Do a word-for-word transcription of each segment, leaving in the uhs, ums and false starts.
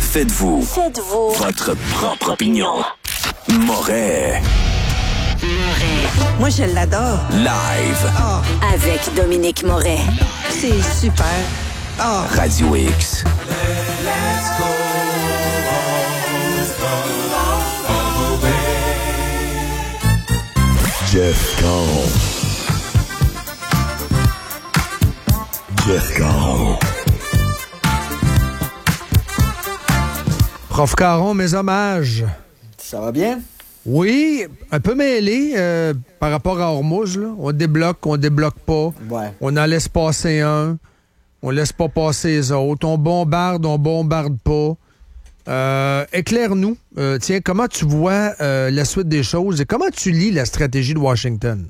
Faites-vous, Faites-vous votre propre opinion. Moret. Moi, je l'adore. Live. Oh, avec Dominique Moret. c'est super. Oh. Radio X. Jeff Caron. Jeff Caron. Prof Caron, mes hommages. Ça va bien? Oui, un peu mêlé euh, par rapport à Hormuz. Là. On débloque, on débloque pas. Ouais. On en laisse passer un. On laisse pas passer les autres. On bombarde, on bombarde pas. Euh, éclaire-nous. Euh, tiens, comment tu vois euh, la suite des choses et comment tu lis la stratégie de Washington?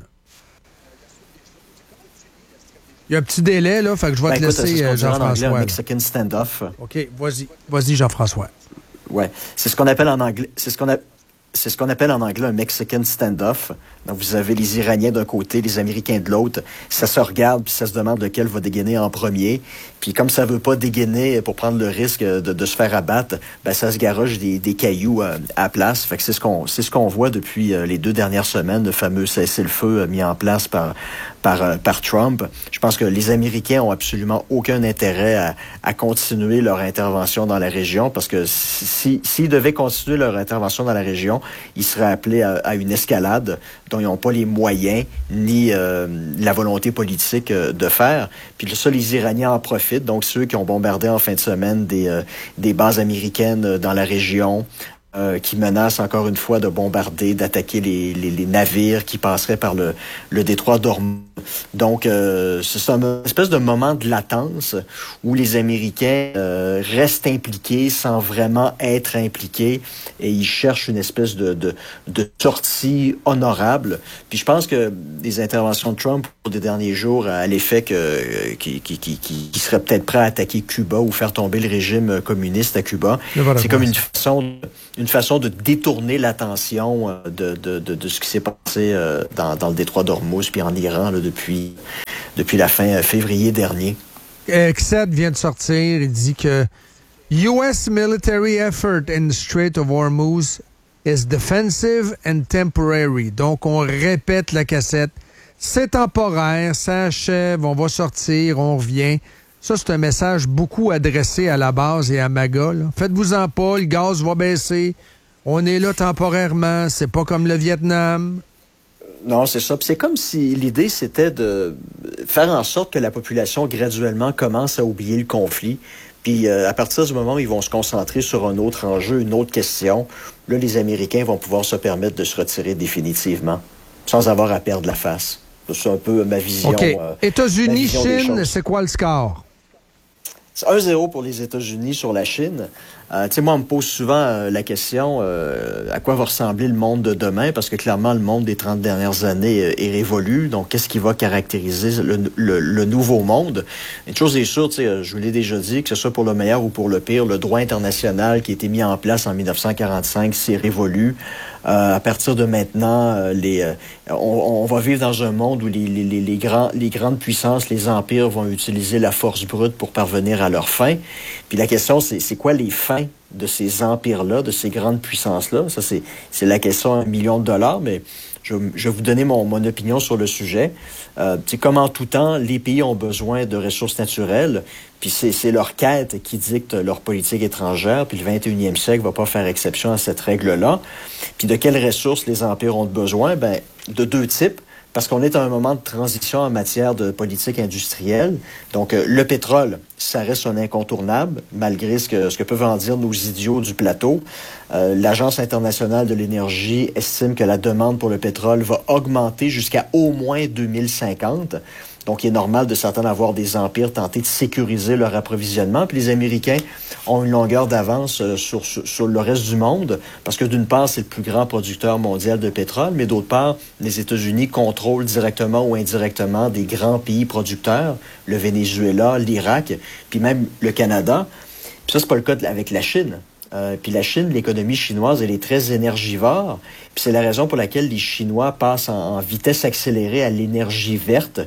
Il y a un petit délai, là, fait que je vais Ben, te écoute, laisser, c'est ce qu'on euh, dit en anglais, Jean-François. un Mexican standoff. OK, vas-y. Vas-y, Jean-François. Ouais. C'est ce qu'on appelle en anglais. C'est ce qu'on a... C'est ce qu'on appelle en anglais un Mexican standoff. Donc, vous avez les Iraniens d'un côté, les Américains de l'autre. Ça se regarde, puis ça se demande lequel va dégainer en premier. Puis comme ça veut pas dégainer pour prendre le risque de, de se faire abattre, ben ça se garoche des, des cailloux euh, à la place. Fait que c'est ce qu'on c'est ce qu'on voit depuis euh, les deux dernières semaines, le fameux cessez-le-feu euh, mis en place par par euh, par Trump. Je pense que les Américains ont absolument aucun intérêt à, à continuer leur intervention dans la région, parce que si s'ils devaient continuer leur intervention dans la région, ils seraient appelés à, à une escalade dont ils n'ont pas les moyens ni euh, la volonté politique euh, de faire. Puis ça, les Iraniens en profitent. Donc, ceux qui ont bombardé en fin de semaine des, euh, des bases américaines dans la région, euh, qui menacent encore une fois de bombarder, d'attaquer les, les, les navires qui passeraient par le, le détroit d'Ormuz. Donc, euh, c'est une espèce de moment de latence où les Américains euh, restent impliqués sans vraiment être impliqués et ils cherchent une espèce de, de, de sortie honorable. Puis je pense que les interventions de Trump au des derniers jours à l'effet que qu'il qui, qui, qui, qui serait peut-être prêt à attaquer Cuba ou faire tomber le régime communiste à Cuba, c'est comme une façon, une façon de détourner l'attention de, de, de, de ce qui s'est passé dans, dans le détroit d'Ormuz puis en Iran là, depuis, depuis la fin février dernier. Exed vient de sortir, il dit que U S military effort in the Strait of Hormuz is defensive and temporary. Donc, on répète la cassette. C'est temporaire, ça achève, on va sortir, on revient. Ça, c'est un message beaucoup adressé à la base et à MAGA. Là. Faites-vous-en pas, le gaz va baisser. On est là temporairement, c'est pas comme le Vietnam. Non, c'est ça. Puis c'est comme si l'idée, c'était de faire en sorte que la population, graduellement, commence à oublier le conflit. Puis euh, à partir du moment où ils vont se concentrer sur un autre enjeu, une autre question, là, les Américains vont pouvoir se permettre de se retirer définitivement, sans avoir à perdre la face. C'est un peu ma vision. OK. Euh, États-Unis, vision des Chine, choses. c'est quoi le score? C'est un zéro pour les États-Unis sur la Chine. Euh, tu sais, moi, on me pose souvent euh, la question euh, à quoi va ressembler le monde de demain, parce que clairement, le monde des trente dernières années euh, est révolu. Donc, qu'est-ce qui va caractériser le, le, le nouveau monde? Une chose est sûre, tu sais, je vous l'ai déjà dit, que ce soit pour le meilleur ou pour le pire, le droit international qui a été mis en place en dix-neuf cent quarante-cinq s'est révolu. Euh, à partir de maintenant, euh, les, euh, on, on va vivre dans un monde où les, les, les, les, grands, les grandes puissances, les empires vont utiliser la force brute pour parvenir à leurs fins. Puis la question, c'est, c'est quoi les fins de ces empires-là, de ces grandes puissances-là? Ça, c'est, c'est la question à un million de dollars, mais je, je vais vous donner mon, mon opinion sur le sujet. Euh, c'est comme en tout temps, les pays ont besoin de ressources naturelles, puis c'est, c'est leur quête qui dicte leur politique étrangère, puis le vingt et unième siècle va pas faire exception à cette règle-là. Puis de quelles ressources les empires ont besoin? Ben, de deux types. Parce qu'on est à un moment de transition en matière de politique industrielle. Donc, euh, le pétrole, ça reste un incontournable, malgré ce que, ce que peuvent en dire nos idiots du plateau. Euh, L'Agence internationale de l'énergie estime que la demande pour le pétrole va augmenter jusqu'à au moins deux mille cinquante. Donc, il est normal de s'attendre à voir des empires tenter de sécuriser leur approvisionnement. Puis les Américains ont une longueur d'avance euh, sur, sur, sur le reste du monde, parce que d'une part, c'est le plus grand producteur mondial de pétrole, mais d'autre part, les États-Unis contrôlent directement ou indirectement des grands pays producteurs, le Venezuela, l'Irak, puis même le Canada. Puis ça, c'est pas le cas de, avec la Chine. Euh, puis la Chine, l'économie chinoise, elle est très énergivore. Puis c'est la raison pour laquelle les Chinois passent en, en vitesse accélérée à l'énergie verte.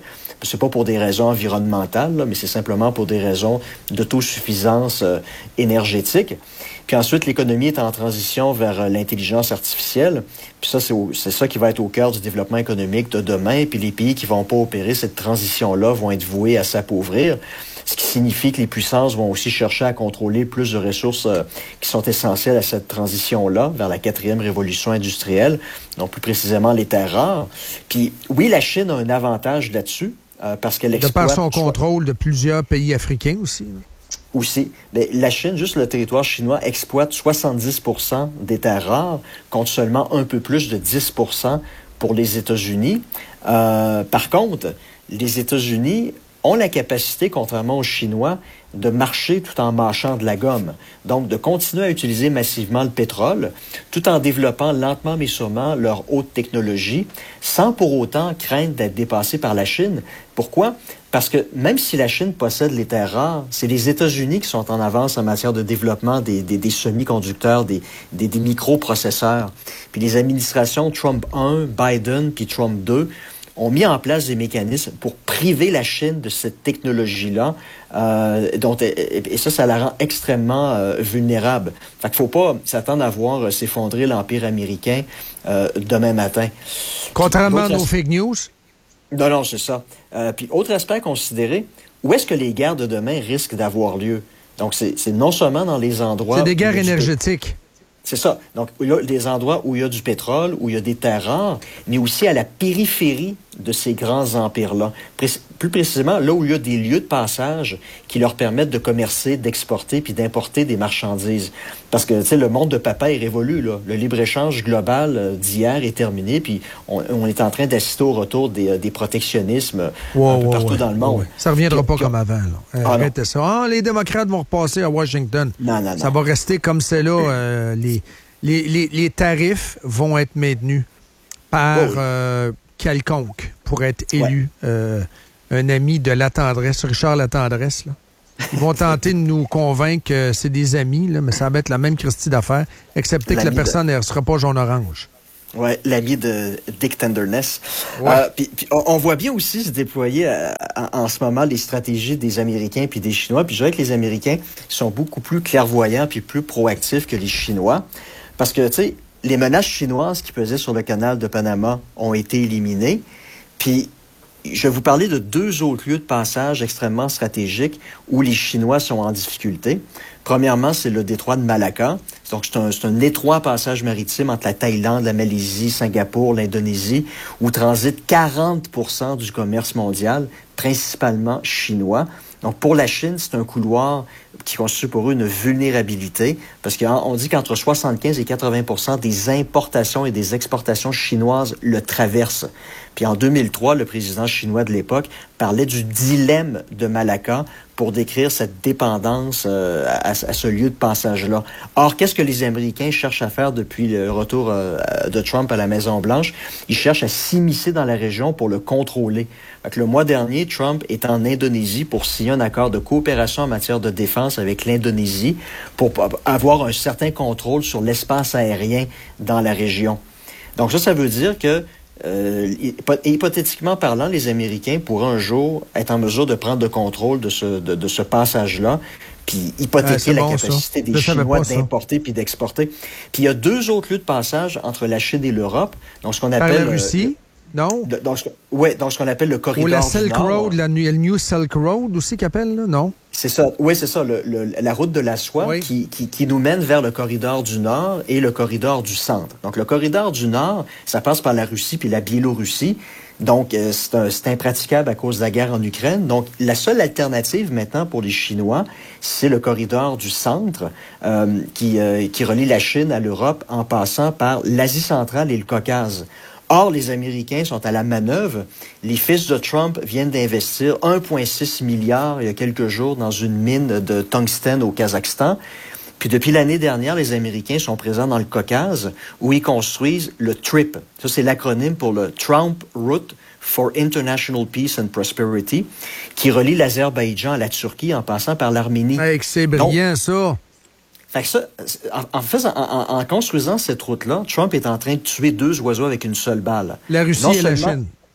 C'est pas pour des raisons environnementales, là, mais c'est simplement pour des raisons d'autosuffisance euh, énergétique. Puis ensuite, l'économie est en transition vers euh, l'intelligence artificielle. Puis ça, c'est, au, c'est ça qui va être au cœur du développement économique de demain. Puis les pays qui vont pas opérer cette transition-là vont être voués à s'appauvrir. Ce qui signifie que les puissances vont aussi chercher à contrôler plus de ressources euh, qui sont essentielles à cette transition-là, vers la quatrième révolution industrielle, donc plus précisément les terres rares. Puis oui, la Chine a un avantage là-dessus, euh, parce qu'elle exploite... De par son contrôle de plusieurs pays africains aussi. Aussi. Mais la Chine, juste le territoire chinois, exploite soixante-dix pour cent des terres rares, contre seulement un peu plus de dix pour cent pour les États-Unis. Euh, par contre, les États-Unis ont la capacité, contrairement aux Chinois, de marcher tout en mâchant de la gomme. Donc, de continuer à utiliser massivement le pétrole, tout en développant lentement mais sûrement leur haute technologie, sans pour autant craindre d'être dépassés par la Chine. Pourquoi? Parce que même si la Chine possède les terres rares, c'est les États-Unis qui sont en avance en matière de développement des, des, des semi-conducteurs, des, des, des microprocesseurs. Puis les administrations Trump un, Biden, puis Trump deux ont mis en place des mécanismes pour priver la Chine de cette technologie-là, euh, dont, et, et ça, ça la rend extrêmement euh, vulnérable. Fait qu'il faut pas s'attendre à voir euh, s'effondrer l'Empire américain euh, demain matin. Contrairement à nos fake news? Non, non, c'est ça. Euh, puis, autre aspect à considérer, où est-ce que les guerres de demain risquent d'avoir lieu? Donc, c'est, c'est non seulement dans les endroits... C'est des guerres énergétiques. C'est ça. Donc, il y a des endroits où il y a du pétrole, où il y a des terres rares, mais aussi à la périphérie de ces grands empires-là. Pré- plus précisément, là où il y a des lieux de passage qui leur permettent de commercer, d'exporter puis d'importer des marchandises. Parce que, tu sais, le monde de papa est révolu, là. Le libre-échange global euh, d'hier est terminé, puis on, on est en train d'assister au retour des, euh, des protectionnismes wow, un peu wow, partout wow, dans le monde. wow. Ça ne reviendra puis, pas puis, comme avant, là. Ah, arrêtez ça. Ah, les démocrates vont repasser à Washington. Non, non, non. Ça va rester comme c'est là. Euh, les, les, les, les tarifs vont être maintenus par oh, oui. euh, quelconque pour être élu. Ouais. Euh, un ami de Latendresse, Richard Latendresse, là. Ils vont tenter de nous convaincre que c'est des amis, là, mais ça va être la même Christie d'affaires, excepté l'ami que la personne ne de... sera pas jaune-orange. Oui, l'ami de Dick Tenderness. Ouais. Euh, puis, puis on, on voit bien aussi se déployer euh, en, en ce moment les stratégies des Américains puis des Chinois. Puis je dirais que les Américains sont beaucoup plus clairvoyants puis plus proactifs que les Chinois. Parce que, tu sais, les menaces chinoises qui pesaient sur le canal de Panama ont été éliminées. Puis je vais vous parler de deux autres lieux de passage extrêmement stratégiques où les Chinois sont en difficulté. Premièrement, c'est le détroit de Malacca. Donc, c'est un, c'est un étroit passage maritime entre la Thaïlande, la Malaisie, Singapour, l'Indonésie, où transite quarante pour cent du commerce mondial, principalement chinois. Donc, pour la Chine, c'est un couloir qui constitue pour eux une vulnérabilité, parce qu'on dit qu'entre soixante-quinze et quatre-vingts pour cent des importations et des exportations chinoises le traversent. Puis en deux mille trois, le président chinois de l'époque parlait du dilemme de Malacca pour décrire cette dépendance euh, à, à ce lieu de passage-là. Or, qu'est-ce que les Américains cherchent à faire depuis le retour euh, de Trump à la Maison-Blanche? Ils cherchent à s'immiscer dans la région pour le contrôler. Fait que le mois dernier, Trump est en Indonésie pour signer un accord de coopération en matière de défense avec l'Indonésie pour avoir un certain contrôle sur l'espace aérien dans la région. Donc ça, ça veut dire que Euh, hypothétiquement parlant, les Américains pourraient un jour être en mesure de prendre le contrôle de ce, de, de ce passage-là, puis hypothéquer euh, la bon, capacité ça. des Je Chinois d'importer puis d'exporter. Puis il y a deux autres lieux de passage entre la Chine et l'Europe, donc ce qu'on appelle... Par la Russie, euh, non? De, donc, oui, donc ce qu'on appelle le corridor Ou la Silk du Nord. Road, la, le New Silk Road aussi qu'appelle, là, non? C'est ça, oui, c'est ça, le, le, la route de la soie oui. qui, qui, qui nous mène vers le corridor du Nord et le corridor du Centre. Donc, le corridor du Nord, ça passe par la Russie puis la Biélorussie. Donc, euh, c'est, un, c'est impraticable à cause de la guerre en Ukraine. Donc, la seule alternative maintenant pour les Chinois, c'est le corridor du Centre euh, qui, euh, qui relie la Chine à l'Europe en passant par l'Asie centrale et le Caucase. Or, les Américains sont à la manœuvre. Les fils de Trump viennent d'investir un virgule six milliard il y a quelques jours dans une mine de tungstène au Kazakhstan. Puis depuis l'année dernière, les Américains sont présents dans le Caucase où ils construisent le TRIP. Ça, c'est l'acronyme pour le Trump Route for International Peace and Prosperity, qui relie l'Azerbaïdjan à la Turquie en passant par l'Arménie. Hey, c'est brillant, Donc, ça! Fait que ça, en, en, faisant, en, en construisant cette route-là, Trump est en train de tuer deux oiseaux avec une seule balle. La Russie non et seulement, la Chine.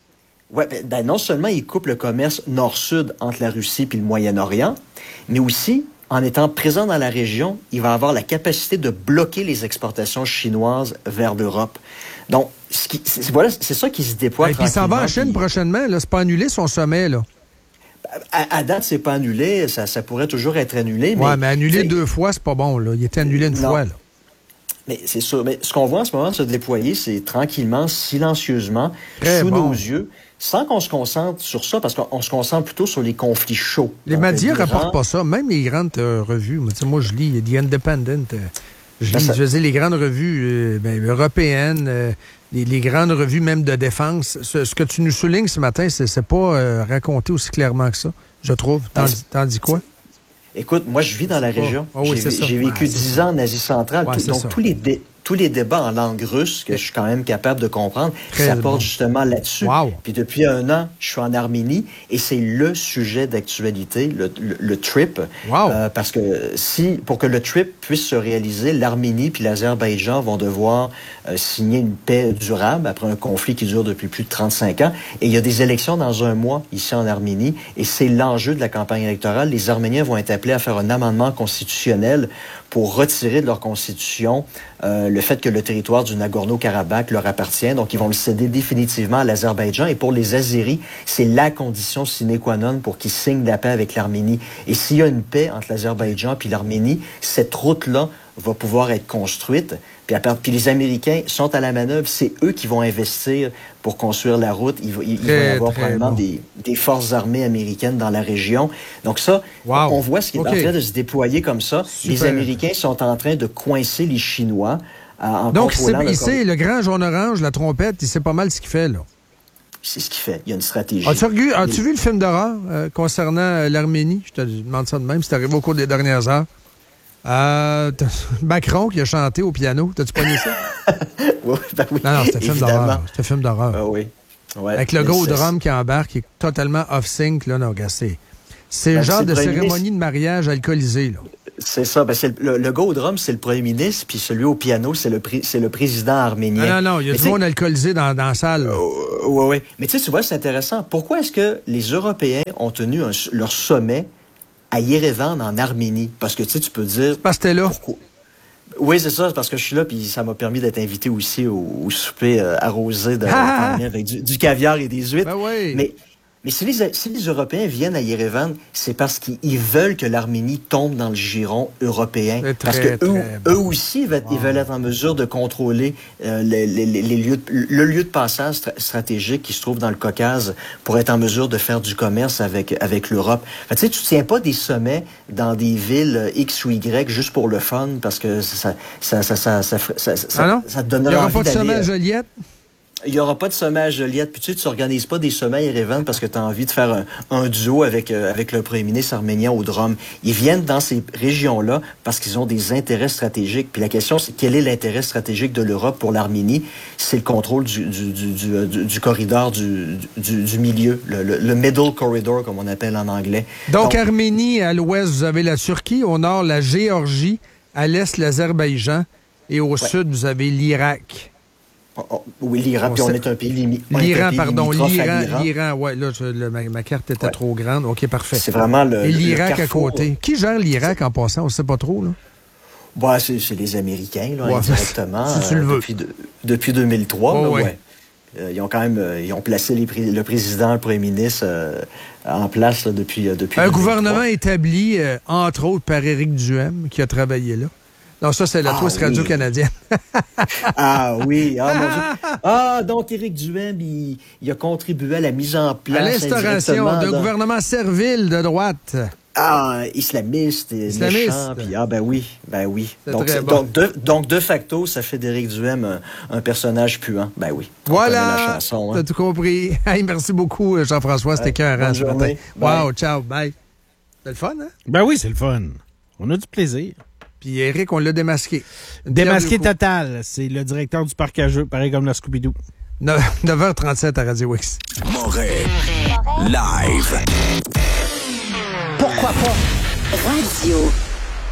Ouais, ben, ben, non seulement il coupe le commerce nord-sud entre la Russie et le Moyen-Orient, mais aussi, en étant présent dans la région, il va avoir la capacité de bloquer les exportations chinoises vers l'Europe. Donc, ce qui, c'est, voilà, c'est ça qui se déploie. Et puis il s'en va en Chine puis, prochainement. Là, c'est pas annulé son sommet, là. À, à date, c'est pas annulé. Ça, ça pourrait toujours être annulé. Mais, ouais, mais annulé deux fois, c'est pas bon, là. Il était annulé une non. fois, là. Mais c'est sûr. Mais ce qu'on voit en ce moment se déployer, c'est tranquillement, silencieusement, Très sous bon. nos yeux, sans qu'on se concentre sur ça, parce qu'on se concentre plutôt sur les conflits chauds. Les Donc, médias l'Iran- rapportent pas ça. Même les grandes euh, revues. Moi, moi, je lis The Independent. Euh, je lis, ça... je veux dire, les grandes revues euh, ben, européennes, euh, les, les grandes revues même de défense. Ce, ce que tu nous soulignes ce matin, c'est, c'est pas euh, raconté aussi clairement que ça, je trouve. T'en, Ben, t'en dis quoi? Écoute, moi, je vis dans la région. Oh, oui, j'ai, c'est ça. j'ai vécu Ouais, c'est dix ça. ans en Asie centrale. Ouais, Tout- c'est donc, ça. tous les, dé- tous les débats en langue russe, que je suis quand même capable de comprendre, Très ça porte bon. justement là-dessus. Wow. Puis depuis un an, je suis en Arménie et c'est le sujet d'actualité, le, le, le trip. Wow. Euh, parce que si, pour que le trip puisse se réaliser, l'Arménie puis l'Azerbaïdjan vont devoir euh, signer une paix durable après un conflit qui dure depuis plus de trente-cinq ans. Et il y a des élections dans un mois ici en Arménie et c'est l'enjeu de la campagne électorale. Les Arméniens vont être appelés à faire un amendement constitutionnel pour retirer de leur constitution euh, le fait que le territoire du Nagorno-Karabakh leur appartient. Donc, ils vont le céder définitivement à l'Azerbaïdjan. Et pour les Azéris, c'est la condition sine qua non pour qu'ils signent la paix avec l'Arménie. Et s'il y a une paix entre l'Azerbaïdjan puis l'Arménie, cette route-là va pouvoir être construite. Puis, à part, puis les Américains sont à la manœuvre. C'est eux qui vont investir pour construire la route. Il va, il, il va y avoir probablement bon. des, des forces armées américaines dans la région. Donc ça, wow. on voit ce qui est okay. en train de se déployer comme ça. Super. Les Américains sont en train de coincer les Chinois euh, en Donc, contrôlant... Donc, il sait, le grand jaune orange, la trompette, il sait pas mal ce qu'il fait, là. C'est ce qu'il fait. Il y a une stratégie. As-tu, regu- as-tu vu le film d'horreur euh, concernant euh, l'Arménie? Je te demande ça de même. C'est arrivé au cours des dernières heures. Euh, Macron qui a chanté au piano. T'as-tu pogné ça? oui, ben oui. Non, non, c'était un film d'horreur. C'était un film d'horreur. Ah oui. Ouais, avec le gros drum qui embarque, qui est totalement off-sync. Là, non, regarde, c'est, c'est ben, le genre c'est de cérémonie ministre. de mariage alcoolisée. Là. C'est ça. Ben, c'est le, le go drum, c'est le premier ministre, puis celui au piano, c'est le, pré, c'est le président arménien. Non, non, non. Il y a Mais du monde alcoolisé dans, dans la salle. Oui, oui. Ouais. Mais tu sais, tu vois, c'est intéressant. Pourquoi est-ce que les Européens ont tenu un, leur sommet à Yerevan, en Arménie? Parce que, tu sais, tu peux dire... C'est parce que t'es là. Pourquoi? Oui, c'est ça, c'est parce que je suis là, puis ça m'a permis d'être invité aussi au, au souper euh, arrosé de, ah! avec du, du caviar et des huîtres. Ben oui. Mais, mais si, les, si les Européens viennent à Yerevan, c'est parce qu'ils veulent que l'Arménie tombe dans le giron européen. C'est parce très, que eux, bon. eux aussi, ils veulent, wow. ils veulent être en mesure de contrôler euh, les, les, les lieux de, le lieu de passage stra- stratégique qui se trouve dans le Caucase pour être en mesure de faire du commerce avec, avec l'Europe. Fait, tu sais, tu tiens pas des sommets dans des villes X ou Y juste pour le fun, parce que ça, ça, ça, ça, ça, ça, ça, ah non? ça te donnerait envie d'aller... Il n'y aura pas de sommet à Joliette? Il n'y aura pas de sommet à Joliette. Puis tu sais, tu n'organises pas des sommets à Yerevan parce que tu as envie de faire un, un duo avec, euh, avec le premier ministre arménien au drum. Ils viennent dans ces régions-là parce qu'ils ont des intérêts stratégiques. Puis la question, c'est quel est l'intérêt stratégique de l'Europe pour l'Arménie? C'est le contrôle du, du, du, du, du, du corridor du, du, du milieu, le, le, le middle corridor, comme on appelle en anglais. Donc, Donc, Arménie, à l'ouest, vous avez la Turquie. Au nord, la Géorgie. À l'est, l'Azerbaïdjan. Et au ouais. sud, vous avez l'Irak. Oh, oh, oui, l'Iran, on puis on est un pays limite. L'Iran, pardon, l'Iran, l'Iran, ouais, là, je, le, ma, ma carte était ouais. trop grande. OK, parfait. C'est vraiment le. Et l'Irak le à côté. Qui gère l'Irak en passant? On ne sait pas trop, là. Bah, c'est, c'est les Américains, là, ouais. indirectement. Si tu le veux. Depuis, de, depuis deux mille trois, oh, là, ouais. ouais. Euh, ils ont quand même euh, ils ont placé les, le président, le premier ministre euh, en place là, depuis, euh, depuis. Un deux mille trois. Gouvernement établi, euh, entre autres, par Éric Duhem, qui a travaillé là. Non, ça, c'est la ah, Twist oui. Radio-Canadienne. ah oui, ah mon Dieu. Ah, donc Éric Duhem, il, il a contribué à la mise en place... À l'instauration d'un dans... gouvernement servile de droite. Ah, islamiste, islamiste. méchant, puis ah ben oui, ben oui. C'est donc, c'est, bon. donc, de, donc, de facto, ça fait d'Éric Duhem un, un personnage puant. Ben oui. Voilà, la chanson, hein. T'as tout compris. Hey, merci beaucoup, Jean-François, c'était écœurant ce matin. Wow, ciao, bye. C'est le fun, hein? Ben oui, c'est le fun. On a du plaisir. Puis Eric, on l'a démasqué. Démasqué total. C'est le directeur du parc à jeux, pareil comme la Scooby-Doo. neuf heures trente-sept à Radio X. Moret. Live. Pourquoi pas? Radio.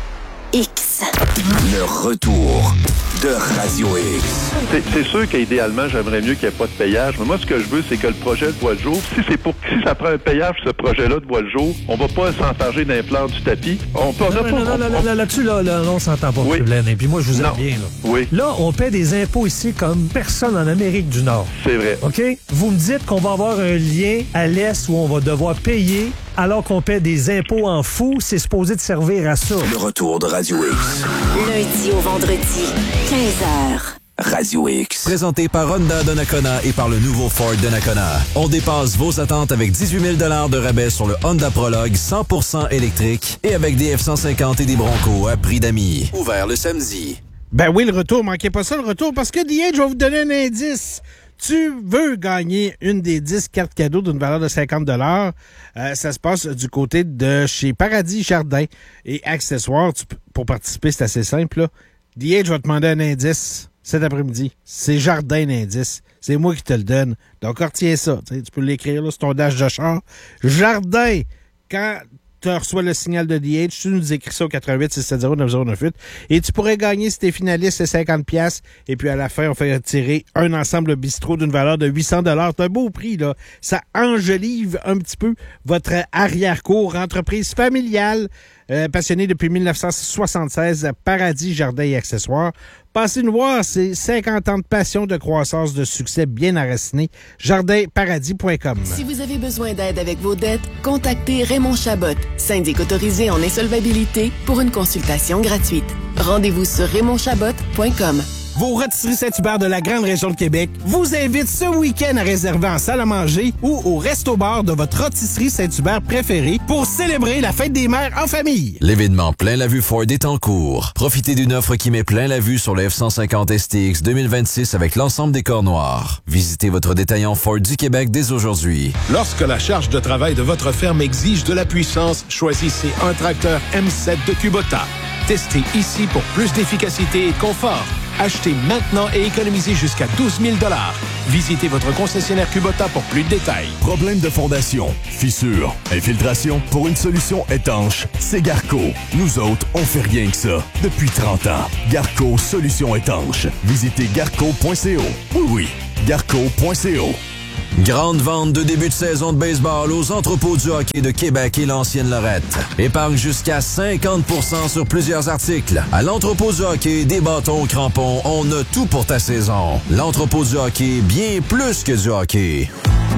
X. Le retour de Radio X. C'est, c'est sûr qu'idéalement, j'aimerais mieux qu'il n'y ait pas de payage. Mais moi, ce que je veux, c'est que le projet de voie le jour, si c'est pour si ça prend un payage, ce projet-là de voie le jour, on va pas s'enfarger d'un plan du tapis. On peut, on non, pas, non, non, on, non, on, là, là-dessus, là, là, on s'entend pas, oui. Glenn. Et puis moi, je vous aime Non. bien. Là. Oui. Là, on paie des impôts ici comme personne en Amérique du Nord. C'est vrai. OK? Vous me dites qu'on va avoir un lien à l'Est où on va devoir payer alors qu'on paie des impôts en fou. C'est supposé de servir à ça. Le retour de Radio X. Lundi au vendredi, quinze heures. Radio X. Présenté par Honda Donnacona et par le nouveau Ford Donnacona. On dépasse vos attentes avec dix-huit mille dollars de rabais sur le Honda Prologue cent pour cent électrique et avec des F cent cinquante et des Broncos à prix d'amis. Ouvert le samedi. Ben oui, le retour. Manquez pas ça, le retour, parce que D H, je vais vous donner un indice. Tu veux gagner une des dix cartes cadeaux d'une valeur de cinquante dollars. Euh, ça se passe du côté de chez Paradis Jardin et accessoires. Tu, pour participer, c'est assez simple, là. D H, je vais te demander un indice cet après-midi. C'est Jardin l'indice. C'est moi qui te le donne. Donc, retiens ça. Tu sais, tu peux l'écrire là, sur ton dash de char. Jardin, quand tu reçois le signal de D H, tu nous écris ça au quatre huit six sept zéro neuf zéro neuf huit et tu pourrais gagner si t'es finaliste, c'est cinquante piastres. Et puis à la fin, on fait tirer un ensemble bistrot d'une valeur de huit cents dollars. C'est un beau prix, là. Ça enjolive un petit peu votre arrière-cour. Entreprise familiale, euh, passionnée depuis mille neuf cent soixante-seize, Paradis Jardin et accessoires. Passez nous voir, c'est cinquante ans de passion, de croissance, de succès bien enraciné. jardin paradis point com. Si vous avez besoin d'aide avec vos dettes, contactez Raymond Chabot, syndic autorisé en insolvabilité, pour une consultation gratuite. Rendez-vous sur raymond chabot point com. Vos rôtisseries Saint-Hubert de la grande région de Québec vous invitent ce week-end à réserver en salle à manger ou au resto-bar de votre rôtisserie Saint-Hubert préférée pour célébrer la fête des mères en famille. L'événement Plein la vue Ford est en cours. Profitez d'une offre qui met plein la vue sur le F cent cinquante S T X deux mille vingt-six avec l'ensemble des corps noirs. Visitez votre détaillant Ford du Québec dès aujourd'hui. Lorsque la charge de travail de votre ferme exige de la puissance, choisissez un tracteur M sept de Kubota. Testez ici pour plus d'efficacité et de confort. Achetez maintenant et économisez jusqu'à douze mille dollars. Visitez votre concessionnaire Kubota pour plus de détails. Problème de fondation, fissure, infiltration, pour une solution étanche, c'est Garco. Nous autres, on fait rien que ça. Depuis trente ans. Garco, solution étanche. Visitez garco point c o. Oui, oui, garco point c o. Grande vente de début de saison de baseball aux entrepôts du hockey de Québec et l'ancienne Lorette. Épargne jusqu'à cinquante pour cent sur plusieurs articles. À l'entrepôt du hockey, des bâtons, crampons, on a tout pour ta saison. L'entrepôt du hockey, bien plus que du hockey.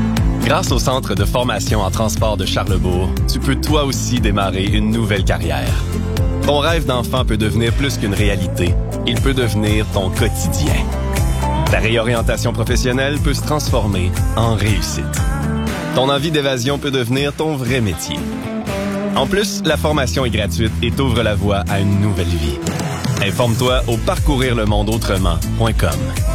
Grâce au Centre de formation en transport de Charlebourg, tu peux toi aussi démarrer une nouvelle carrière. Ton rêve d'enfant peut devenir plus qu'une réalité. Il peut devenir ton quotidien. Ta réorientation professionnelle peut se transformer en réussite. Ton envie d'évasion peut devenir ton vrai métier. En plus, la formation est gratuite et t'ouvre la voie à une nouvelle vie. Informe-toi au parcourir le monde autrement point com.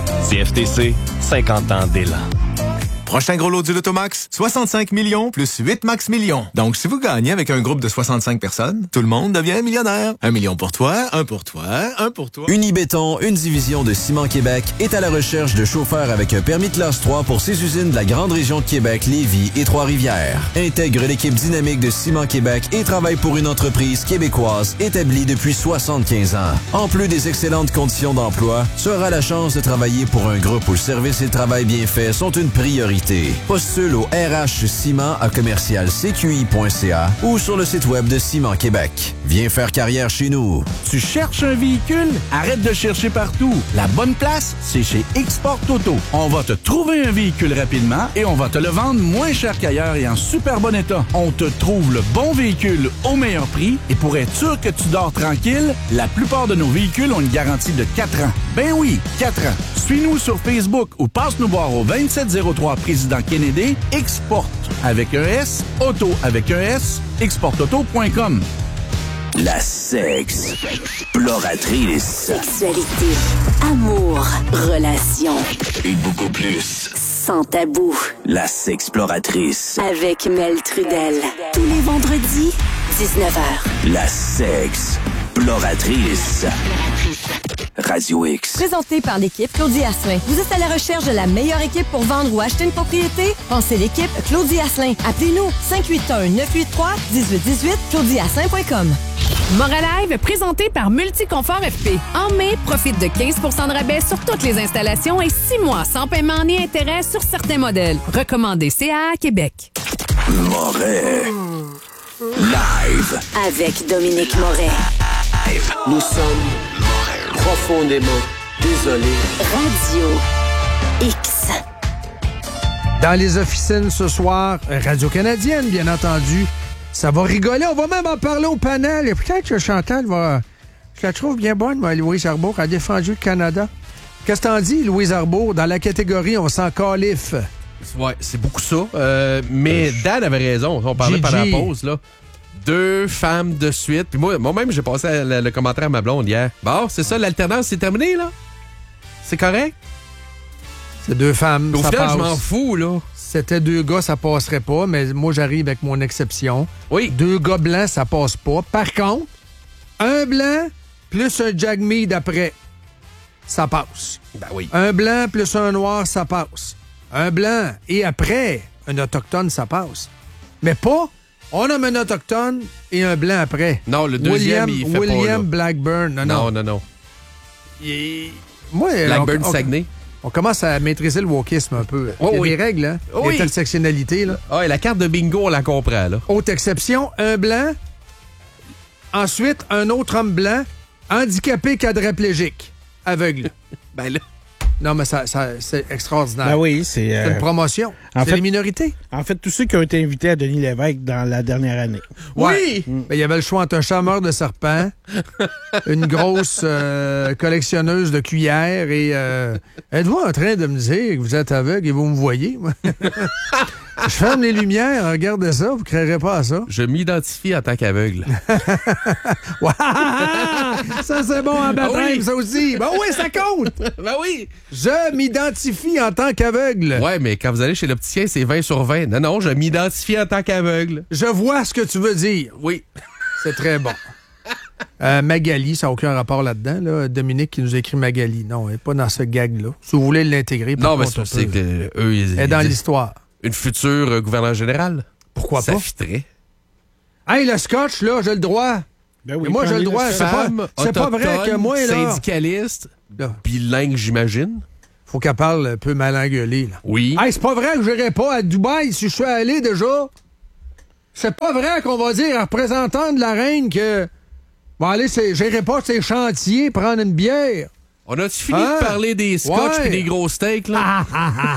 C F T C, cinquante ans d'élan. Prochain gros lot du Lotomax, soixante-cinq millions plus huit max millions. Donc, si vous gagnez avec un groupe de soixante-cinq personnes, tout le monde devient millionnaire. Un million pour toi, un pour toi, un pour toi. Unibéton, une division de Ciment Québec, est à la recherche de chauffeurs avec un permis de classe trois pour ses usines de la grande région de Québec, Lévis et Trois-Rivières. Intègre l'équipe dynamique de Ciment Québec et travaille pour une entreprise québécoise établie depuis soixante-quinze ans. En plus des excellentes conditions d'emploi, tu auras la chance de travailler pour un groupe où le service et le travail bien fait sont une priorité. Postule au R H Ciment à commercial c q i point c a ou sur le site web de Ciment Québec. Viens faire carrière chez nous. Tu cherches un véhicule? Arrête de chercher partout. La bonne place, c'est chez Export Auto. On va te trouver un véhicule rapidement et on va te le vendre moins cher qu'ailleurs et en super bon état. On te trouve le bon véhicule au meilleur prix et pour être sûr que tu dors tranquille, la plupart de nos véhicules ont une garantie de quatre ans. Ben oui, quatre ans. Suis-nous sur Facebook ou passe nous voir au vingt-sept zéro trois Président Kennedy. Export avec un S, auto avec un S, export auto point com. La sexploratrice. Sexualité, amour, relations. Et beaucoup plus. Sans tabou. La sexploratrice. Avec Mel Trudel. Tous les vendredis, dix-neuf heures. La sexploratrice. Radio X. Présenté par l'équipe Claudie Asselin. Vous êtes à la recherche de la meilleure équipe pour vendre ou acheter une propriété? Pensez l'équipe Claudie Asselin. Appelez-nous cinq huit un neuf huit trois un huit un huit claudie asselin point com. Moralive, présenté par Multiconfort F P. En mai, profite de quinze pour cent de rabais sur toutes les installations et six mois sans paiement ni intérêt sur certains modèles. Recommandé C A A Québec. Moret. Live. Avec Dominique Moret. Nous sommes profondément désolés. Radio X. Dans les officines ce soir, Radio-Canadienne, bien entendu. Ça va rigoler. On va même en parler au panel. Et peut-être que Chantal va... Je la trouve bien bonne, moi, Louise Arbour. Elle a défendu le Canada. Qu'est-ce que t'en dis, Louise Arbour? Dans la catégorie, on s'en califfe. Ouais, c'est beaucoup ça. Euh, mais Dan avait raison. On parlait Gigi. pendant la pause, là. Deux femmes de suite. Puis moi, moi-même, j'ai passé le, le commentaire à ma blonde hier. Bon, c'est ça, l'alternance, c'est terminé, là? C'est correct? C'est deux femmes, Au ça final, passe. je m'en fous, là. C'était deux gars, ça passerait pas, mais moi, j'arrive avec mon exception. Oui. Deux gars blancs, ça passe pas. Par contre, un blanc plus un Jagmead après, ça passe. Ben oui. Un blanc plus un noir, ça passe. Un blanc et après, un autochtone, ça passe. Mais pas, on a un autochtone et un blanc après. Non, le deuxième, William, il fait William pas, là. Blackburn. Non, Non, non. non, non. Il- Moi, Blackburn on- on- Saguenay. On commence à maîtriser le wokisme un peu. Oh, Il y a oui. des règles, hein? Oh, oui. Intersectionnalité, là. Ah, et la carte de bingo, on la comprend, là. Autre exception, un blanc. Ensuite, un autre homme blanc, handicapé quadriplégique, aveugle. Ben là. Non, mais ça, ça, c'est extraordinaire. Ben oui, c'est... euh, C'est une promotion. en C'est fait- les minorités. En fait, tous ceux qui ont été invités à Denis Lévesque dans la dernière année. Oui! Ben, il y avait le choix entre un charmeur de serpent, une grosse euh, collectionneuse de cuillères et... euh, êtes-vous en train de me dire que vous êtes aveugle et vous me voyez? Je ferme les lumières, regardez ça, vous ne créerez pas à ça. Je m'identifie en tant qu'aveugle. Ça, c'est bon en baptême, Ah oui. ça aussi. Ben oui, ça compte. Ben oui. Je m'identifie en tant qu'aveugle. Ouais, mais quand vous allez chez l'opticien, c'est vingt sur vingt. Non, non, je m'identifie en tant qu'aveugle. Je vois ce que tu veux dire. Oui. C'est très bon. Euh, Magali, ça n'a aucun rapport là-dedans. Là. Dominique qui nous écrit Magali. Non, elle n'est pas dans ce gag-là. Si vous voulez l'intégrer, par Non, mais contre, on c'est peut. que eux, ils, Elle est dans ils- l'histoire. Une future euh, gouverneure générale. Pourquoi ça pas? fitterait. Hey, le scotch, là, j'ai le droit. Ben oui, Et moi, j'ai le prenez droit. le C'est pas, Femme, c'est pas vrai autochtone, que moi, là, syndicaliste, bilingue, j'imagine. faut qu'elle parle un peu mal engueulé. Là. Oui. Hey, c'est pas vrai que j'irai pas à Dubaï si je suis allé déjà. C'est pas vrai qu'on va dire à représentant de la reine que bon, allez, c'est- j'irai pas sur ces chantiers prendre une bière. On a-tu fini Hein? de parler des scotch Ouais. et des gros steaks, là?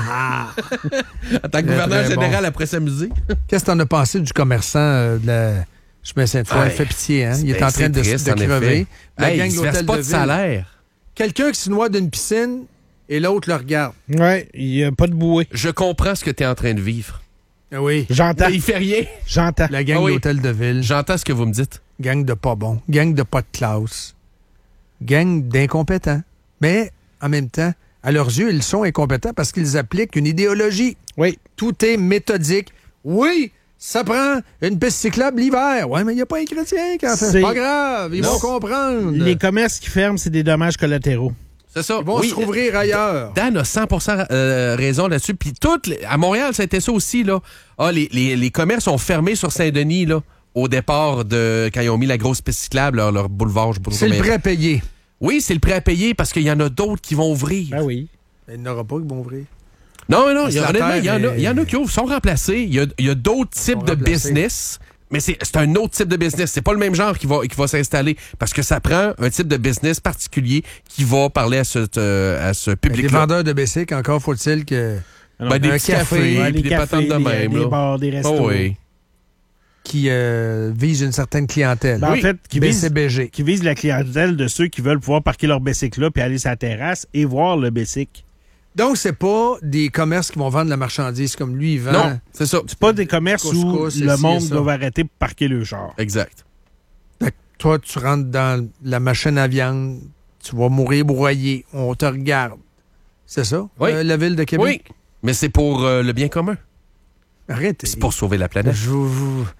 En tant que gouverneur Très bon. général après s'amuser. Qu'est-ce que t'en as pensé du commerçant euh, de la chemin Sainte-Foy? Ouais. Il fait pitié, hein? Il est Ben, en train c'est de, triste, de en crever. effet. La Hey, gang il de se verse l'hôtel pas de de ville. salaire. Quelqu'un qui se noie d'une piscine et l'autre le regarde. Ouais, il n'y a pas de bouée. Je comprends ce que tu es en train de vivre. Ah oui. J'entends. Mais il fait rien. J'entends. La gang Ah oui. de l'hôtel de ville. J'entends ce que vous me dites. Gang de pas bons. Gang de pas de classe. Gang d'incompétents. Mais, en même temps, à leurs yeux, ils sont incompétents parce qu'ils appliquent une idéologie. Oui. Tout est méthodique. Oui, ça prend une piste cyclable l'hiver. Oui, mais il n'y a pas les chrétiens quand C'est- c'est pas grave. Ils Non. vont comprendre. Les commerces qui ferment, c'est des dommages collatéraux. C'est ça. Ils vont Oui. se rouvrir ailleurs. Dan a cent pour cent euh, raison là-dessus. Puis toutes les- à Montréal, c'était ça aussi, là. Ah, les, les, les commerces ont fermé sur Saint-Denis, là, au départ de quand ils ont mis la grosse piste cyclable, leur, leur boulevard. je sais pas C'est le combien. prêt à payer. Oui, c'est le prêt à payer parce qu'il y en a d'autres qui vont ouvrir. Ben oui. Il n'y en aura pas qui vont ouvrir. Non, mais non, Parce il y, que a- la honnêtement, terre il y en a, est- il y en a qui ouvrent, sont remplacés. Il y a, il y a d'autres types de remplacés. business, mais c'est c'est un autre type de business. C'est pas le même genre qui va, qui va s'installer parce que ça prend un type de business particulier qui va parler à ce, euh, à ce Les public-là. vendeurs de bicycles, encore faut-il que. Ben, des un petits cafés, Ouais, puis les des cafés, patentes de les- même. des là. bars, des restos. Oh oui. qui euh, vise une certaine clientèle. Ben, En fait, qui vise, B C B G. qui vise la clientèle de ceux qui veulent pouvoir parquer leur bicycle là puis aller sur la terrasse et voir le bicycle. Donc, c'est pas des commerces qui vont vendre la marchandise comme lui, il vend. Non, c'est ça. C'est pas des commerces où Couscous, le ceci monde et ça. doit arrêter pour parquer le char. Exact. Fait que toi, tu rentres dans la machine à viande, tu vas mourir broyé, on te regarde. C'est ça? Oui. Euh, la ville de Québec? Oui, mais c'est pour euh, le bien commun. Arrêtez. C'est pour sauver la planète. Je vous- vous-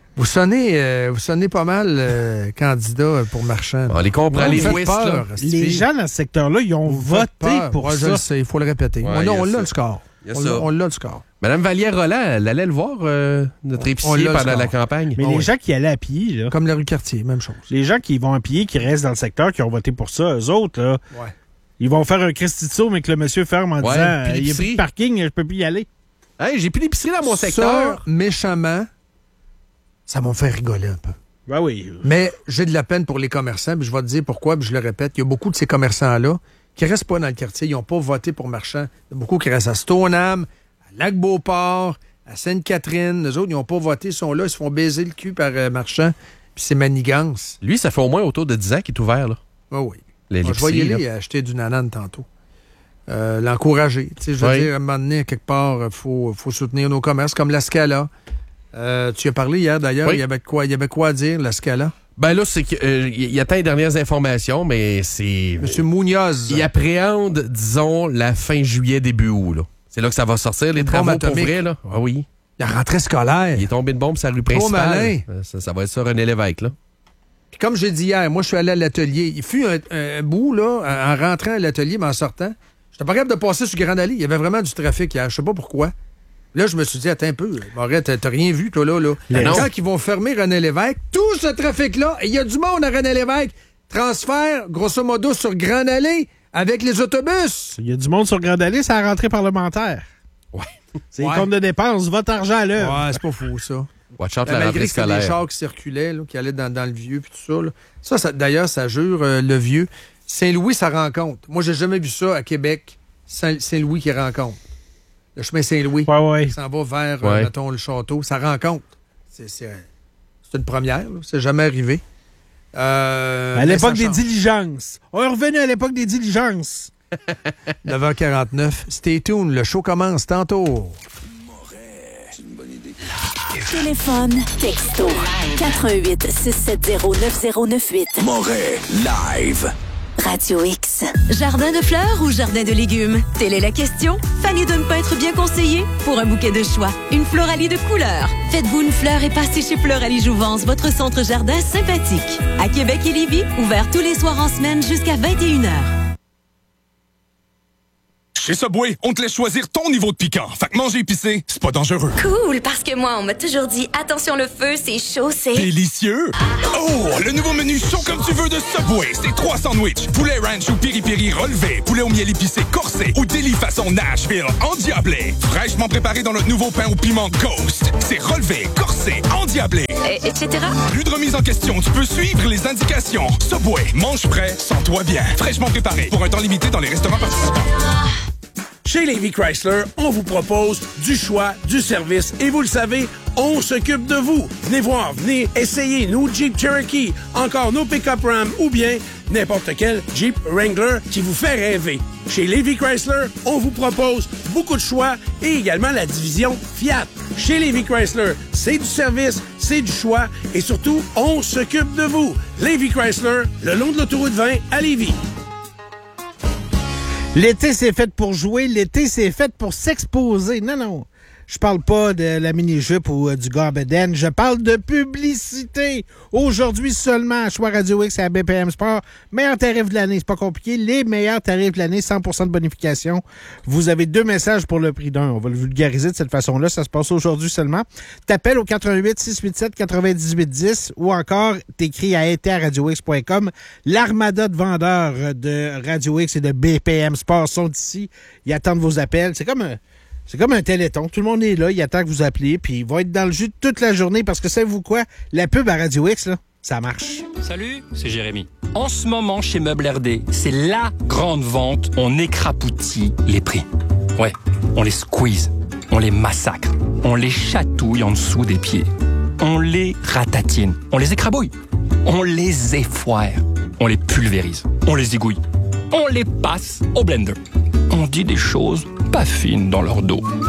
Vous sonnez, euh, vous sonnez pas mal euh, candidat pour Marchand. On les comprend, Vous les faites twists, peur, là. Les Steve. gens dans ce secteur-là, ils ont Vous voté faites peur. pour Ouais, ça. Je le sais, il faut le répéter. Ouais, on il y a, a on ça. l'a le score. Il y a On, ça. l'a- on l'a le score. Madame Vallière-Roland, elle allait le voir, euh, notre On épicier, l'a le pendant la score. campagne. Mais Ah les oui. gens qui allaient à pied, là, Comme la rue Cartier, même chose. les gens qui vont à pied, qui restent dans le secteur, qui ont voté pour ça, eux autres, là, Ouais. ils vont faire un Christy de saut, mais que le monsieur ferme en Ouais, disant puis il n'y a plus l'épicerie. de parking, je peux plus y aller. Hey, j'ai plus d'épicerie dans mon Ça, secteur. méchamment, ça m'a fait rigoler un peu. Ben oui. Mais j'ai de la peine pour les commerçants, puis je vais te dire pourquoi, puis je le répète. Il y a beaucoup de ces commerçants-là qui restent pas dans le quartier. Ils n'ont pas voté pour Marchand. Il y a beaucoup qui restent à Stoneham, à Lac-Beauport, à Sainte-Catherine. Les autres, ils n'ont pas voté, ils sont là, ils se font baiser le cul par euh, Marchand, puis c'est manigance. Lui, ça fait au moins autour de dix ans qu'il est ouvert, là. Ah oui. Les- Moi, je vais y l'épicerie, aller là. acheter du nanan tantôt. Euh, l'encourager. Tu sais, je veux Oui. dire, à un moment donné, à quelque part, il faut, faut soutenir nos commerces, comme la Scala. Euh, tu as parlé hier, d'ailleurs, Oui. il y avait quoi, il y avait quoi à dire, la Scala? Ben là, c'est qu'il y attend les dernières informations, mais c'est... Monsieur Munoz. Il appréhende, disons, la fin juillet, début août, là. C'est là que ça va sortir, les Une travaux bombe pour atomique. vrai, là. Ah oui. La rentrée scolaire. Il est tombé de bombe sur la rue principale. malin. Euh, Ça, ça va être ça, René Lévesque, là. Puis comme j'ai dit hier, moi, je suis allé à l'atelier. Il fut un, un bout, là, en rentrant à l'atelier, mais en sortant, j'étais pas capable de passer sur Grande Allée. Il y avait vraiment du trafic hier. Je sais pas pourquoi. Là, je me suis dit, attends un peu. Maurice, t'as t'as rien vu, toi, là. là. Mais non. Quand ils vont fermer René Lévesque, tout ce trafic-là, il y a du monde à René Lévesque, transfert, grosso modo, sur Grande Allée, avec les autobus. Il y a du monde sur Grande Allée, c'est la rentrée parlementaire. Ouais. C'est Ouais. les comptes de dépenses, votre argent à l'œuvre. Ouais, c'est pas fou, ça. Watch out, Ben, la malgré rentrée que c'était des scolaire. chars qui circulaient, là, qui allaient dans, dans le vieux, puis tout ça, là. Ça, ça d'ailleurs, ça jure euh, le vieux. Saint-Louis, ça rencontre. Moi, j'ai jamais vu ça à Québec. Saint- Saint-Louis qui rencontre. Le chemin Saint-Louis. Ouais, ouais. Ça s'en va vers, euh, Ouais. mettons, le château. Ça rencontre. C'est, c'est, c'est une première, là. C'est jamais arrivé. Euh, À mais l'époque ça des change. diligences. On est revenu à l'époque des diligences. neuf heures quarante-neuf. Stay tuned. Le show commence tantôt. Téléphone, texto, quatre un huit six sept zéro neuf zéro neuf huit. Moret Live. Radio X. Jardin de fleurs ou jardin de légumes? Telle est la question. Fanny donne pas être bien conseillée? Pour un bouquet de choix, une Floralie de couleurs. Faites-vous une fleur et passez chez Floralie Jouvence, votre centre jardin sympathique. À Québec et Lévis, ouvert tous les soirs en semaine jusqu'à vingt et une heures. Chez Subway, on te laisse choisir ton niveau de piquant. Fait que manger épicé, c'est pas dangereux. Cool, parce que moi, on m'a toujours dit attention le feu, c'est chaud, c'est... Délicieux! Oh, le nouveau menu chaud comme tu veux de Subway. C'est trois sandwichs. Poulet ranch ou piri-piri relevé. Poulet au miel épicé corsé. Ou délit façon Nashville endiablé. Fraîchement préparé dans notre nouveau pain au piment Ghost. C'est relevé, corsé, endiablé. Et, etc. Plus de remise en question. Tu peux suivre les indications. Subway, mange prêt, sens-toi bien. Fraîchement préparé. Pour un temps limité dans les restaurants participants. Chez Lévis Chrysler, on vous propose du choix, du service et vous le savez, on s'occupe de vous. Venez voir, venez essayer nos Jeep Cherokee, encore nos pick-up Ram ou bien n'importe quel Jeep Wrangler qui vous fait rêver. Chez Lévis Chrysler, on vous propose beaucoup de choix et également la division Fiat. Chez Lévis Chrysler, c'est du service, c'est du choix et surtout, on s'occupe de vous. Lévis Chrysler, le long de l'autoroute vingt à Lévis. L'été, c'est fait pour jouer. L'été, c'est fait pour s'exposer. Non, non. Je parle pas de la mini-jupe ou euh, du Garbeden. Je parle de publicité. Aujourd'hui seulement, à Choix Radio X et à B P M Sport. Meilleur tarif de l'année. C'est pas compliqué. Les meilleurs tarifs de l'année, cent pour cent de bonification. Vous avez deux messages pour le prix d'un. On va le vulgariser de cette façon-là. Ça se passe aujourd'hui seulement. T'appelles au quatre un huit six huit sept neuf huit un zéro ou encore t'écris à été à radio x point com. L'armada de vendeurs de Radio X et de B P M Sport sont ici. Ils attendent vos appels. C'est comme un... C'est comme un téléthon. Tout le monde est là, il attend que vous appeliez, puis il va être dans le jus toute la journée parce que savez-vous quoi? La pub à Radio X, là, ça marche. Salut, c'est Jérémy. En ce moment, chez Meubles R D, c'est la grande vente. On écrapoutit les prix. Ouais, on les squeeze, on les massacre, on les chatouille en dessous des pieds. On les ratatine, on les écrabouille, on les effoire, on les pulvérise, on les égouille, on les passe au blender. On dit des choses pas fines dans leur dos.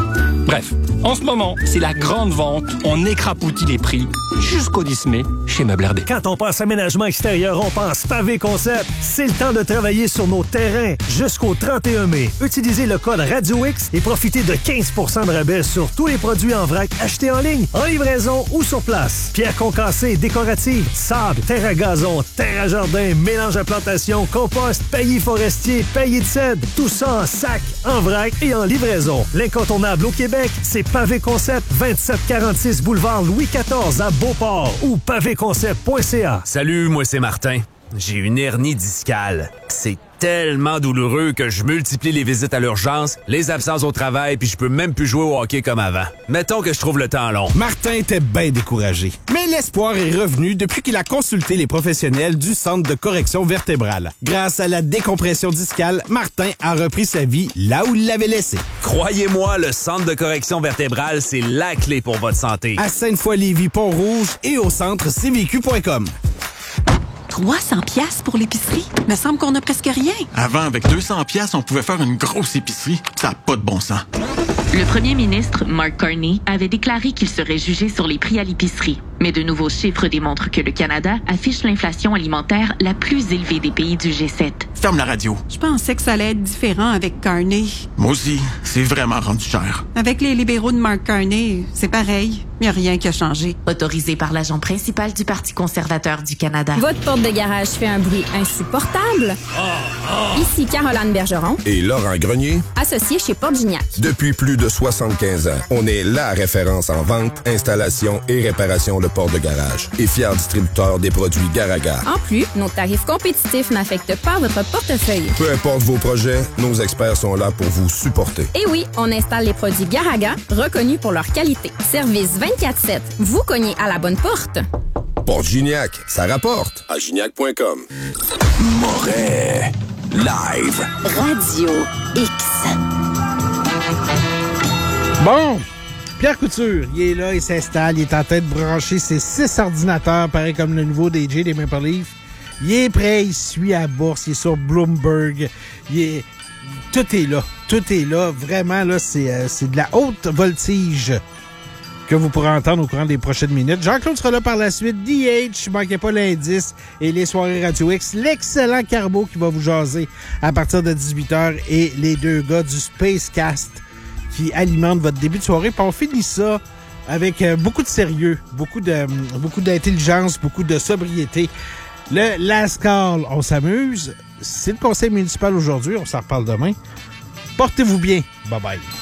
Bref, en ce moment, c'est la grande vente. On écrapoutit les prix jusqu'au dix mai chez Meubles R D. Quand on pense aménagement extérieur, on pense Pavé Concept. C'est le temps de travailler sur nos terrains jusqu'au trente et un mai. Utilisez le code Radio X et profitez de quinze pour cent de rabais sur tous les produits en vrac achetés en ligne, en livraison ou sur place. Pierre concassée, décorative, sable, terre à gazon, terre à jardin, mélange à plantation, compost, paillis forestier, paillis de cèdre. Tout ça en sac, en vrac et en livraison. L'incontournable au Québec, c'est Pavé Concept, vingt-sept quarante-six boulevard Louis quatorze à Beauport ou pavé concept point c a. Salut, moi c'est Martin. J'ai une hernie discale. C'est tellement douloureux que je multiplie les visites à l'urgence, les absences au travail, puis je peux même plus jouer au hockey comme avant. Mettons que je trouve le temps long. Martin était bien découragé. Mais l'espoir est revenu depuis qu'il a consulté les professionnels du Centre de correction vertébrale. Grâce à la décompression discale, Martin a repris sa vie là où il l'avait laissée. Croyez-moi, le Centre de correction vertébrale, c'est la clé pour votre santé. À Sainte-Foy-Lévis, Pont-Rouge et au centre c v q point com. trois cents piastres pour l'épicerie? Me semble qu'on a presque rien. Avant, avec deux cents piastres, on pouvait faire une grosse épicerie. Ça n'a pas de bon sens. Le premier ministre, Mark Carney, avait déclaré qu'il serait jugé sur les prix à l'épicerie. Mais de nouveaux chiffres démontrent que le Canada affiche l'inflation alimentaire la plus élevée des pays du G sept. Ferme la radio. Je pensais que ça allait être différent avec Carney. Moi aussi, c'est vraiment rendu cher. Avec les libéraux de Mark Carney, c'est pareil. Il n'y a rien qui a changé. Autorisé par l'agent principal du Parti conservateur du Canada. Votre porte de garage fait un bruit insupportable? Ici Caroline Bergeron. Et Laurent Grenier. Associé chez Porte Gignac. Depuis plus de soixante-quinze ans, on est la référence en vente, installation et réparation de portes de garage. Et fier distributeur des produits Garaga. En plus, nos tarifs compétitifs n'affectent pas votre portefeuille. Peu importe vos projets, nos experts sont là pour vous supporter. Et oui, on installe les produits Garaga, reconnus pour leur qualité. Service vingt-quatre sept. Vous cognez à la bonne porte. Porte Gignac, ça rapporte. À gignac point com. Moret. Live. Radio X. Bon, Pierre Couture, il est là, il s'installe, il est en train de brancher ses six ordinateurs, pareil comme le nouveau D J des Maple Leafs. Il est prêt, il suit à la bourse, il est sur Bloomberg. Il est... Tout est là, tout est là. Vraiment, là, c'est, euh, c'est de la haute voltige que vous pourrez entendre au courant des prochaines minutes. Jean-Claude sera là par la suite. D H, manquez pas l'indice. Et les soirées Radio X, l'excellent Carbo qui va vous jaser à partir de dix-huit heures. Et les deux gars du Spacecast qui alimentent votre début de soirée. Puis on finit ça avec euh, beaucoup de sérieux, beaucoup de euh, beaucoup d'intelligence, beaucoup de sobriété. Le Last Call, on s'amuse. C'est le conseil municipal aujourd'hui. On s'en reparle demain. Portez-vous bien. Bye-bye.